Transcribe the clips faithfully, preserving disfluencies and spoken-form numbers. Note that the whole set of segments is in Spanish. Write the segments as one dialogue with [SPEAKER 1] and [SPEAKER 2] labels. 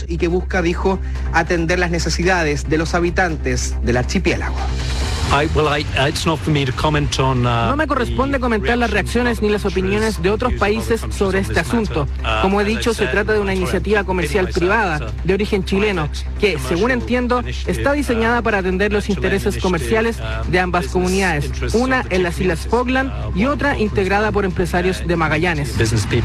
[SPEAKER 1] vuelos y que busca, dijo, atender las necesidades de los habitantes del archipiélago.
[SPEAKER 2] No me corresponde comentar las reacciones ni las opiniones de otros países sobre este asunto. Como he dicho, se trata de una iniciativa comercial privada de origen chileno que, según entiendo, está diseñada para atender los intereses comerciales de ambas comunidades, una en las Islas Falkland y otra integrada por empresarios de Magallanes.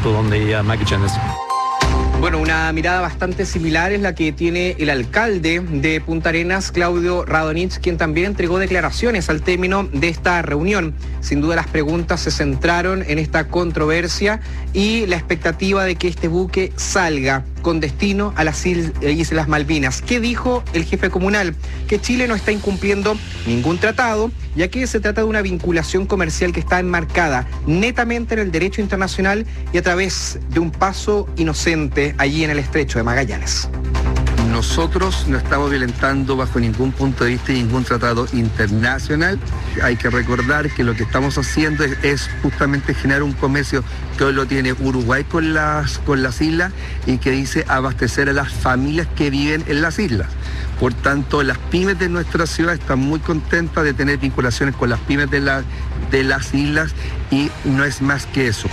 [SPEAKER 1] Bueno, una mirada bastante similar es la que tiene el alcalde de Punta Arenas, Claudio Radonich, quien también entregó declaraciones al término de esta reunión. Sin duda las preguntas se centraron en esta controversia y la expectativa de que este buque salga con destino a las Islas Malvinas. ¿Qué dijo el jefe comunal? Que Chile no está incumpliendo ningún tratado, ya que se trata de una vinculación comercial que está enmarcada netamente en el derecho internacional y a través de un paso inocente allí en el estrecho de Magallanes.
[SPEAKER 3] Nosotros no estamos violentando bajo ningún punto de vista ningún tratado internacional. Hay que recordar que lo que estamos haciendo es, es justamente generar un comercio que hoy lo tiene Uruguay con las, con las islas y que dice abastecer a las familias que viven en las islas. Por tanto, las pymes de nuestra ciudad están muy contentas de tener vinculaciones con las pymes de, la, de las islas y no es más que eso.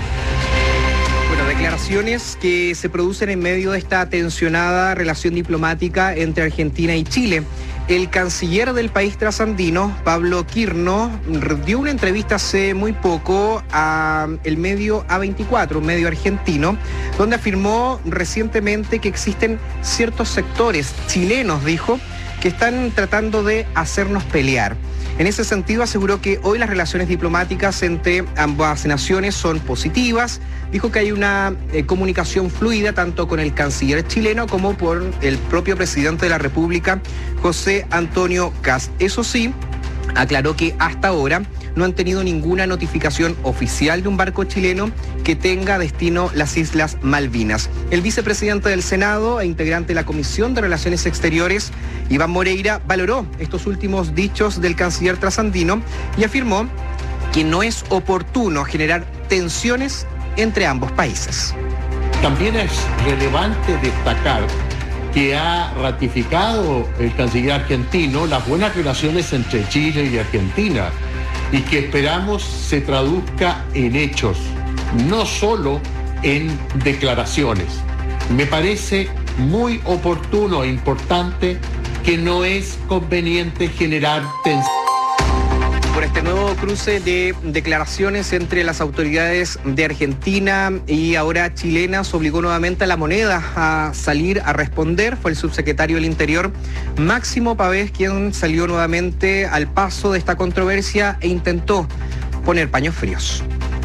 [SPEAKER 1] Bueno, declaraciones que se producen en medio de esta tensionada relación diplomática entre Argentina y Chile. El canciller del país trasandino, Pablo Quirno, dio una entrevista hace muy poco a el medio A veinticuatro, un medio argentino, donde afirmó recientemente que existen ciertos sectores chilenos, dijo, que están tratando de hacernos pelear. En ese sentido aseguró que hoy las relaciones diplomáticas entre ambas naciones son positivas. Dijo que hay una eh, comunicación fluida tanto con el canciller chileno como por el propio presidente de la República, José Antonio Kast. Eso sí, aclaró que hasta ahora no han tenido ninguna notificación oficial de un barco chileno que tenga destino las Islas Malvinas. El vicepresidente del Senado e integrante de la Comisión de Relaciones Exteriores, Iván Moreira, valoró estos últimos dichos del canciller trasandino y afirmó que no es oportuno generar tensiones entre ambos países.
[SPEAKER 4] También es relevante destacar que ha ratificado el canciller argentino las buenas relaciones entre Chile y Argentina y que esperamos se traduzca en hechos, no solo en declaraciones. Me parece muy oportuno e importante que no es conveniente generar tensión.
[SPEAKER 1] Por este nuevo cruce de declaraciones entre las autoridades de Argentina y ahora chilenas, obligó nuevamente a la moneda a salir a responder. Fue el subsecretario del Interior, Máximo Pavés, quien salió nuevamente al paso de esta controversia e intentó poner paños fríos.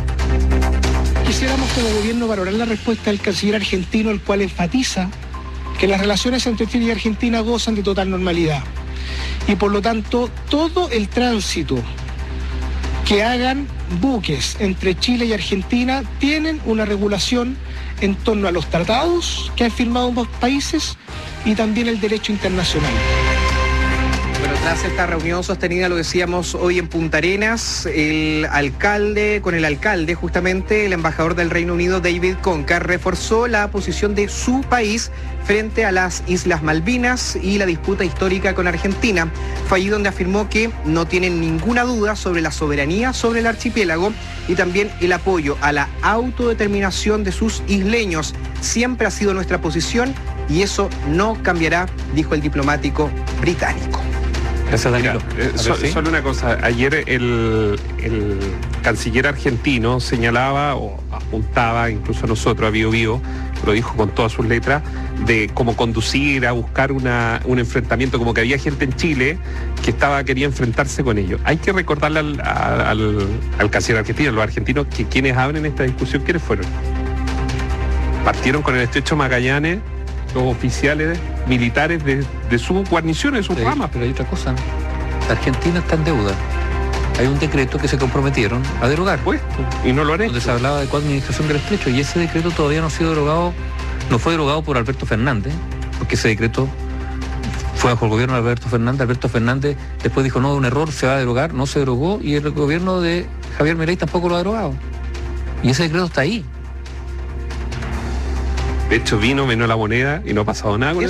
[SPEAKER 5] Quisiéramos como gobierno valorar la respuesta del canciller argentino, el cual enfatiza que las relaciones entre Chile y Argentina gozan de total normalidad. Y por lo tanto, todo el tránsito que hagan buques entre Chile y Argentina tienen una regulación en torno a los tratados que han firmado ambos países y también el derecho internacional.
[SPEAKER 1] Bueno, tras esta reunión sostenida, lo decíamos hoy en Punta Arenas, el alcalde, con el alcalde, justamente el embajador del Reino Unido, David Concar, reforzó la posición de su país frente a las Islas Malvinas y la disputa histórica con Argentina. Fue allí donde afirmó que no tienen ninguna duda sobre la soberanía sobre el archipiélago y también el apoyo a la autodeterminación de sus isleños. Siempre ha sido nuestra posición y eso no cambiará, dijo el diplomático británico.
[SPEAKER 6] Gracias, Danilo. Mira, eh, so, ¿sí? Solo una cosa. Ayer el, el canciller argentino señalaba o apuntaba incluso a nosotros, a Bio Bio, lo dijo con todas sus letras, de cómo conducir a buscar una, un enfrentamiento, como que había gente en Chile que estaba quería enfrentarse con ellos. Hay que recordarle al, al, al canciller argentino, a los argentinos, que quienes abren esta discusión, ¿quiénes fueron? Partieron con el estrecho Magallanes los oficiales militares de, de sus guarniciones, de sus
[SPEAKER 7] sí,
[SPEAKER 6] ramas.
[SPEAKER 7] Pero hay otra cosa. Argentina está en deuda. Hay un decreto que se comprometieron a derogar.
[SPEAKER 6] Pues, y no lo han hecho.
[SPEAKER 7] Donde se hablaba de coadministración del estrecho y ese decreto todavía no ha sido derogado, no fue derogado por Alberto Fernández, porque ese decreto fue bajo el gobierno de Alberto Fernández. Alberto Fernández después dijo, no, un error, se va a derogar, no se derogó, y el gobierno de Javier Milei tampoco lo ha derogado. Y ese decreto está ahí.
[SPEAKER 6] De hecho, vino, menos la moneda y no ha pasado nada con